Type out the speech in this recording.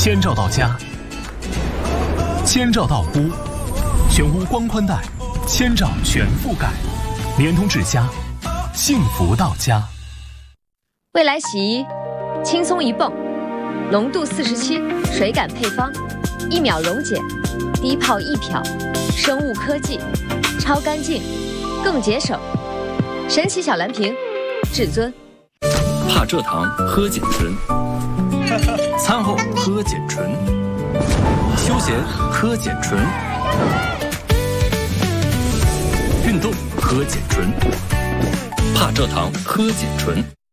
千兆到家，千兆到屋，全屋光宽带，千兆全覆盖，联通至家，幸福到家。 未来洗衣，轻松一泵，浓度47，水感配方，1秒溶解，低泡易漂，生物科技，超干净，更节省。神奇小蓝瓶，至尊。 怕蔗糖喝碱醇，餐后喝碱醇，休闲喝碱醇，运动喝碱醇，怕蔗糖喝碱醇。